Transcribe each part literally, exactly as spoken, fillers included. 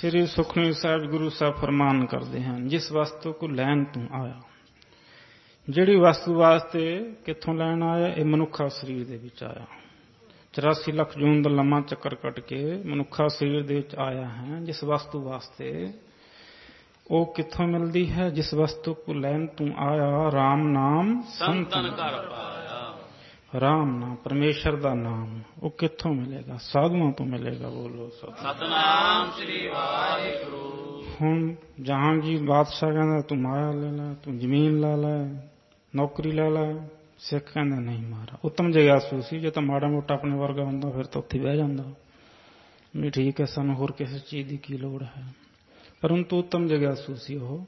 ਸ੍ਰੀ ਸੁਖਮਨੀ ਸਾਹਿਬ ਗੁਰੂ ਸਾਹਿਬ ਫਰਮਾਨ ਕਰਦੇ ਹਨ, ਜਿਸ ਵਸਤੂ ਕੋ ਲੈਣ ਤੂੰ ਆਇਆ। ਜਿਹੜੀ ਵਸਤੂ ਵਾਸਤੇ ਕਿੱਥੋਂ ਲੈਣ ਆਇਆ? ਇਹ ਮਨੁੱਖਾ ਸਰੀਰ ਦੇ ਵਿੱਚ ਆਇਆ। ਚੁਰਾਸੀ ਲੱਖ ਜੂਨ ਦਾ ਲੰਮਾ ਚੱਕਰ ਕੱਟ ਕੇ ਮਨੁੱਖਾ ਸਰੀਰ ਦੇ ਵਿੱਚ ਆਇਆ ਹੈ। ਜਿਸ ਵਸਤੂ ਵਾਸਤੇ ਉਹ ਕਿੱਥੋਂ ਮਿਲਦੀ ਹੈ? ਜਿਸ ਵਸਤੂ ਕੋ ਲੈਣ ਤੂੰ ਆਇਆ, ਰਾਮ ਨਾਮ ਸੰਤਨ ਕਰ ਪਾਇਆ। ਰਾਮ ਨਾਮ, ਪਰਮੇਸ਼ਰ ਦਾ ਨਾਮ, ਉਹ ਕਿੱਥੋਂ ਮਿਲੇਗਾ? ਸਾਧੂਆਂ ਤੋਂ ਮਿਲੇਗਾ। ਬੋਲੋ ਸਤਿਨਾਮ ਸ੍ਰੀ ਵਾਹਿਗੁਰੂ। ਹੁਣ ਜਹਾਂਗੀਰ ਬਾਦਸ਼ਾਹ ਕਹਿੰਦਾ ਤੂੰ ਮਾਇਆ ਲੈ ਲੈ, ਤੂੰ ਜ਼ਮੀਨ ਲੈ ਲੈ, ਨੌਕਰੀ ਲੈ ਲੈ। ਸਿੱਖ ਕਹਿੰਦਾ ਨਹੀਂ ਮਹਾਰਾਜ। ਉੱਤਮ ਜਿਗਿਆਸੂ ਸੀ। ਜੇ ਤਾਂ ਮਾੜਾ ਮੋਟਾ ਆਪਣੇ ਵਰਗਾ ਹੁੰਦਾ ਫਿਰ ਤਾਂ ਉੱਥੇ ਬਹਿ ਜਾਂਦਾ ਵੀ ਠੀਕ ਹੈ, ਸਾਨੂੰ ਹੋਰ ਕਿਸੇ ਚੀਜ਼ ਦੀ ਕੀ ਲੋੜ ਹੈ। ਪਰੰਤੂ ਉੱਤਮ ਜਿਗਿਆਸੂ ਸੀ ਉਹ।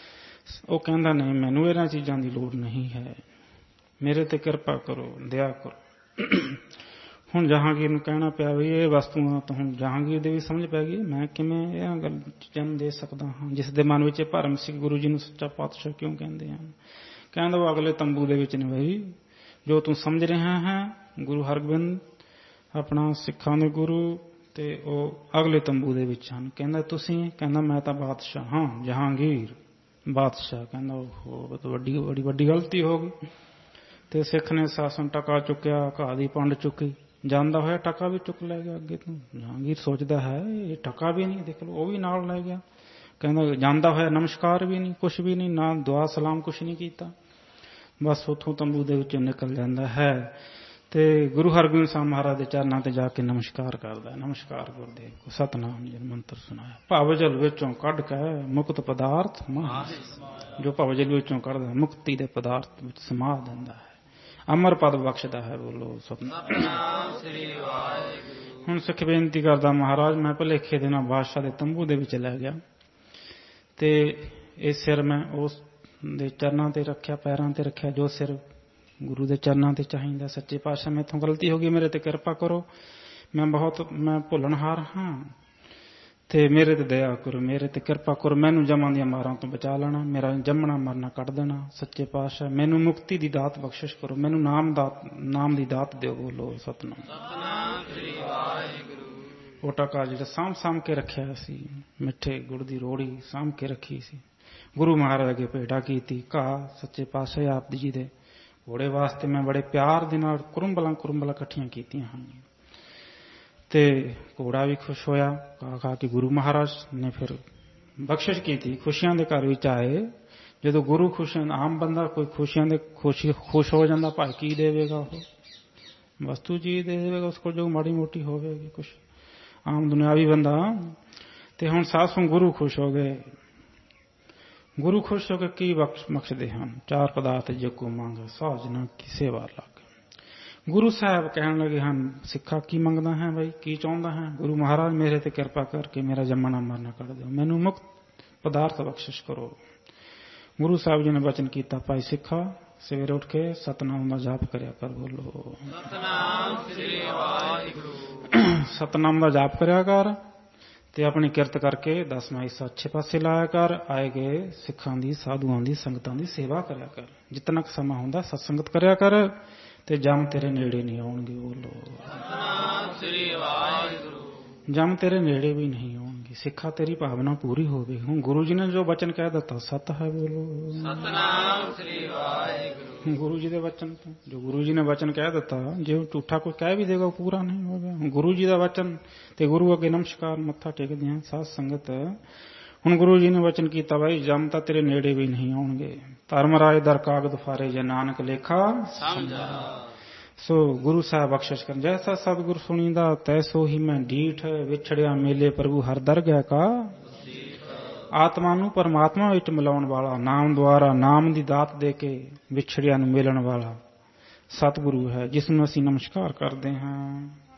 ਉਹ ਕਹਿੰਦਾ ਨਹੀਂ, ਮੈਨੂੰ ਇਹਨਾਂ ਚੀਜ਼ਾਂ ਦੀ ਲੋੜ ਨਹੀਂ ਹੈ, ਮੇਰੇ ਤੇ ਕਿਰਪਾ ਕਰੋ, ਦਇਆ ਕਰੋ। ਹੁਣ ਜਹਾਂਗੀਰ ਨੂੰ ਕਹਿਣਾ ਪਿਆ ਵੀ ਇਹ ਵਸਤੂਆਂ ਤਾਂ ਹੁਣ ਜਹਾਂਗੀਰ ਦੇ ਵੀ ਸਮਝ ਪੈ ਗਈ, ਮੈਂ ਕਿਵੇਂ ਇਹ ਗੱਲ ਜਨਮ ਦੇ ਸਕਦਾ ਹਾਂ ਜਿਸ ਦੇ ਮਨ ਵਿੱਚ ਭਰਮ ਸੀ। ਗੁਰੂ ਜੀ ਨੂੰ ਸੱਚਾ ਪਾਤਸ਼ਾਹ ਕਿਉਂ ਕਹਿੰਦੇ ਹਨ? ਕਹਿੰਦਾ ਉਹ ਅਗਲੇ ਤੰਬੂ ਦੇ ਵਿੱਚ ਨੇ ਬਈ, ਜੋ ਤੂੰ ਸਮਝ ਰਿਹਾ ਹੈ ਗੁਰੂ ਹਰਗੋਬਿੰਦ ਆਪਣਾ ਸਿੱਖਾਂ ਦੇ ਗੁਰੂ, ਤੇ ਉਹ ਅਗਲੇ ਤੰਬੂ ਦੇ ਵਿੱਚ ਹਨ। ਕਹਿੰਦਾ ਤੁਸੀਂ? ਕਹਿੰਦਾ ਮੈਂ ਤਾਂ ਬਾਦਸ਼ਾਹ ਹਾਂ, ਜਹਾਂਗੀਰ ਬਾਦਸ਼ਾਹ। ਕਹਿੰਦਾ ਉਹ ਵੱਡੀ ਬੜੀ ਵੱਡੀ ਗਲਤੀ ਹੋ ਗਈ। ਤੇ ਸਿੱਖ ਨੇ ਸਾਸਨ ਟਕਾ ਚੁੱਕਿਆ, ਘਾਹ ਦੀ ਪੰਡ ਚੁੱਕੀ, ਜਾਂਦਾ ਹੋਇਆ ਟਕਾ ਵੀ ਚੁੱਕ ਲੈ ਗਿਆ ਅੱਗੇ ਤੋਂ। ਜਹਾਂਗੀਰ ਸੋਚਦਾ ਹੈ ਇਹ ਟਕਾ ਵੀ ਨਹੀਂ, ਦੇਖ ਲਓ ਉਹ ਵੀ ਨਾਲ ਲੈ ਗਿਆ। ਕਹਿੰਦਾ ਜਾਂਦਾ ਹੋਇਆ ਨਮਸਕਾਰ ਵੀ ਨਹੀਂ, ਕੁਛ ਵੀ ਨਹੀਂ, ਨਾ ਦੁਆ ਸਲਾਮ ਕੁਛ ਨਹੀਂ ਕੀਤਾ। ਬਸ ਉੱਥੋਂ ਤੰਬੂ ਦੇ ਵਿੱਚੋਂ ਨਿਕਲ ਜਾਂਦਾ ਹੈ ਤੇ ਗੁਰੂ ਹਰਗੋਬਿੰਦ ਸਾਹਿਬ ਮਹਾਰਾਜ ਦੇ ਚਰਨਾਂ ਤੇ ਜਾ ਕੇ ਨਮਸਕਾਰ ਕਰਦਾ। ਨਮਸਕਾਰ ਗੁਰਦੇਵ ਕੋ ਸਤਨਾਮ ਜੀ ਮੰਤਰ ਸੁਣਾਇਆ। ਭਵਜਲ ਵਿੱਚੋਂ ਕੱਢ ਕੇ ਮੁਕਤ ਪਦਾਰਥ ਮਹਾ, ਜੋ ਭਵਜਲ ਵਿੱਚੋਂ ਕੱਢਦਾ ਮੁਕਤੀ ਦੇ ਪਦਾਰਥ ਵਿੱਚ ਸਮਾ ਦਿੰਦਾ ਹੈ, ਅਮਰ ਪਦ ਬਖਸ਼ਦਾ ਹੈ। ਬੋਲੋ ਸਤਨਾਮ ਸ੍ਰੀ ਵਾਹਿਗੁਰੂ। ਹੁਣ ਸਿੱਖ ਬੇਨਤੀ ਕਰਦਾ, ਮਹਾਰਾਜ ਮੈਂ ਭੁਲੇਖੇ ਦੇ ਨਾਲ ਬਾਦਸ਼ਾਹ ਦੇ ਤੰਬੂ ਦੇ ਵਿੱਚ ਲੈ ਗਿਆ ਤੇ ਇਹ ਸਿਰ ਮੈਂ ਉਸ ਦੇ ਚਰਨਾਂ ਤੇ ਰੱਖਿਆ, ਪੈਰਾਂ ਤੇ ਰੱਖਿਆ, ਜੋ ਸਿਰ ਗੁਰੂ ਦੇ ਚਰਨਾਂ ਤੇ ਚਾਹੀਦਾ। ਸੱਚੇ ਪਾਤਸ਼ਾਹ ਮੈਥੋਂ ਗਲਤੀ ਹੋ ਗਈ, ਮੇਰੇ ਤੇ ਕਿਰਪਾ ਕਰੋ, ਮੈਂ ਬਹੁਤ ਮੈਂ ਭੁੱਲਣਹਾਰ ਹਾਂ ਤੇ ਮੇਰੇ ਤੇ ਦਇਆ ਕਰੋ, ਮੇਰੇ ਤੇ ਕਿਰਪਾ ਕਰੋ, ਮੈਨੂੰ ਜਮਾਂ ਦੀਆਂ ਮਾਰਾਂ ਤੋਂ ਬਚਾ ਲੈਣਾ, ਮੇਰਾ ਜੰਮਣਾ ਮਰਨਾ ਕੱਢ ਦੇਣਾ। ਸੱਚੇ ਪਾਤਸ਼ਾਹ ਮੈਨੂੰ ਮੁਕਤੀ ਦੀ ਦਾਤ ਬਖਸ਼ਿਸ਼ ਕਰੋ, ਮੈਨੂੰ ਨਾਮ ਦਾਤ ਨਾਮ ਦੀ ਦਾਤ ਦਿਓ। ਬੋਲੋ ਸਤਨਾਮ ਸਤਨਾਮ ਸ੍ਰੀ ਵਾਹਿਗੁਰੂ। ਉਹ ਟਕਾ ਜਿਹੜਾ ਸਾਂਭ ਸਾਂਭ ਕੇ ਰੱਖਿਆ ਸੀ, ਮਿੱਠੇ ਗੁੜ ਦੀ ਰੋੜੀ ਸਾਂਭ ਕੇ ਰੱਖੀ ਸੀ, ਗੁਰੂ ਮਹਾਰਾਜ ਅੱਗੇ ਭੇਟਾ ਕੀਤੀ। ਘਾਹ ਸੱਚੇ ਪਾਤਸ਼ਾਹ ਆਪ ਜੀ ਦੇ ਘੋੜੇ ਵਾਸਤੇ ਮੈਂ ਬੜੇ ਪਿਆਰ ਦੇ ਨਾਲ ਕੁਰੰਬਲਾਂ ਕੁਰੰਬਲਾਂ ਇਕੱਠੀਆਂ ਕੀਤੀਆਂ ਹਨ ਤੇ ਘੋੜਾ ਵੀ ਖੁਸ਼ ਹੋਇਆ ਖਾ ਖਾ ਕੇ। ਗੁਰੂ ਮਹਾਰਾਜ ਨੇ ਫਿਰ ਬਖਸ਼ਿਸ਼ ਕੀਤੀ, ਖੁਸ਼ੀਆਂ ਦੇ ਘਰ ਵਿੱਚ ਆਏ। ਜਦੋਂ ਗੁਰੂ ਖੁਸ਼, ਆਮ ਬੰਦਾ ਕੋਈ ਖੁਸ਼ੀਆਂ ਦੇ ਖੁਸ਼ੀ ਖੁਸ਼ ਹੋ ਜਾਂਦਾ, ਭਾਈ ਕੀ ਦੇਵੇਗਾ? ਉਹ ਵਸਤੂ ਚੀਜ਼ ਦੇ ਦੇਵੇਗਾ ਉਸ ਕੋਲ ਜੋ ਮਾੜੀ ਮੋਟੀ ਹੋਵੇਗੀ, ਕੁਛ ਆਮ ਦੁਨਿਆਵੀ ਬੰਦਾ। ਤੇ ਹੁਣ ਸਾਸੋਂ ਗੁਰੂ ਖੁਸ਼ ਹੋ ਗਏ। ਗੁਰੂ ਖੁਸ਼ ਹੋ ਕੇ ਕੀ ਬਖਸ਼ ਬਖਸ਼ਦੇ ਹਨ? ਚਾਰ ਪਦਾਰਥ ਜੇ ਕੋ ਮੰਗ ਸਾਜਨਾ ਕੀ ਸੇਵਾ ਲੱਗ। ਗੁਰੂ ਸਾਹਿਬ ਕਹਿਣ ਲੱਗੇ ਹਨ, ਸਿੱਖਾ ਕੀ ਮੰਗਦਾ ਹੈ ਬਈ, ਕੀ ਚਾਹੁੰਦਾ ਹੈ? ਗੁਰੂ ਮਹਾਰਾਜ ਮੇਰੇ ਤੇ ਕਿਰਪਾ ਕਰਕੇ ਮੇਰਾ ਜੰਮਣਾ ਮਰਨਾ ਕੱਢ ਦਿਓ, ਮੈਨੂੰ ਮੁਕਤ ਪਦਾਰਥ ਬਖਸ਼ਿਸ਼ ਕਰੋ। ਗੁਰੂ ਸਾਹਿਬ ਜੀ ਨੇ ਬਚਨ ਕੀਤਾ, ਭਾਈ ਸਿੱਖਾ ਸਵੇਰੇ ਉੱਠ ਕੇ ਸਤਨਾਮ ਦਾ ਜਾਪ ਕਰਿਆ ਕਰ। ਬੋਲੋ ਸਤਨਾਮ ਸ੍ਰੀ ਵਾਹਿਗੁਰੂ। ਸਤਨਾਮ ਦਾ ਜਾਪ ਕਰਿਆ ਕਰ ਤੇ ਆਪਣੀ ਕਿਰਤ ਕਰਕੇ ਦਸਵਾਂ ਹਿੱਸਾ ਅੱਛੇ ਪਾਸੇ ਲਾਇਆ ਕਰ। ਆਏ ਗਏ ਸਿੱਖਾਂ ਦੀ, ਸਾਧੂਆਂ ਦੀ, ਸੰਗਤਾਂ ਦੀ ਸੇਵਾ ਕਰਿਆ ਕਰ। ਜਿਤਨਾ ਕੁ ਸਮਾਂ ਹੁੰਦਾ ਸਤਸੰਗਤ ਕਰਿਆ ਕਰ ਤੇ ਜਮ ਤੇਰੇ ਨੇੜੇ ਨਹੀਂ ਆਉਣਗੇ। ਬੋਲੋ ਸਤਨਾਮ ਸ੍ਰੀ ਵਾਹਿਗੁਰੂ। ਜਮ ਤੇਰੇ ਨੇੜੇ ਵੀ ਨਹੀਂ ਆਉਣਗੇ, ਸਿੱਖਾ ਤੇਰੀ ਭਾਵਨਾ ਪੂਰੀ ਹੋਵੇ। ਹੁਣ ਗੁਰੂ ਜੀ ਨੇ ਜੋ ਬਚਨ ਕਹਿ ਦਿੱਤਾ ਸਤ ਹੈ। ਬੋਲੋ ਸਤਨਾਮ ਸ੍ਰੀ ਵਾਹਿਗੁਰੂ। ਗੁਰੂ ਜੀ ਦੇ ਵਚਨ ਤੋਂ ਜੋ ਗੁਰੂ ਜੀ ਨੇ ਵਚਨ ਕਹਿ ਦਿੱਤਾ, ਜੇ ਉਹ ਝੂਠਾ ਕੋਈ ਕਹਿ ਵੀ ਦੇਗਾ ਉਹ ਪੂਰਾ ਨਹੀਂ ਹੋਵੇਗਾ। ਗੁਰੂ ਜੀ ਦਾ ਵਚਨ ਤੇ ਗੁਰੂ ਅੱਗੇ ਨਮਸਕਾਰ ਮੱਥਾ ਟੇਕਦੇ ਹਾਂ ਸਾਧ ਸੰਗਤ। ਹੁਣ ਗੁਰੂ ਜੀ ਨੇ ਵਚਨ ਕੀਤਾ, ਬਾਈ ਜਮ ਤਾਂ ਤੇਰੇ ਨੇੜੇ ਵੀ ਨਹੀਂ ਆਉਣਗੇ। ਧਰਮ ਰਾਜ ਦਰ ਕਾਗਦ ਫਾਰੇ ਜੇ ਨਾਨਕ ਲੇਖਾ ਸਮਝਾ। ਸੋ ਗੁਰੂ ਸਾਹਿਬ ਬਖਸ਼ਿਸ਼ ਕਰਨ, ਜੈਸਾ ਸਤਿਗੁਰ ਸੁਣੀਦਾ ਤੈਸੋ ਹੀ ਮੈਂ ਡੀਠ। ਵਿਛੜਿਆ ਮੇਲੇ ਪ੍ਰਭੂ ਹਰ ਦਰਗਹਿ ਕਾ। ਆਤਮਾ ਨੂੰ ਪਰਮਾਤਮਾ ਵਿੱਚ ਮਿਲਾਉਣ ਵਾਲਾ, ਨਾਮ ਦੁਆਰਾ ਨਾਮ ਦੀ ਦਾਤ ਦੇ ਕੇ ਵਿਛੜਿਆਂ ਨੂੰ ਮਿਲਣ ਵਾਲਾ ਸਤਿਗੁਰੂ ਹੈ, ਜਿਸ ਨੂੰ ਅਸੀਂ ਨਮਸਕਾਰ ਕਰਦੇ ਹਾਂ।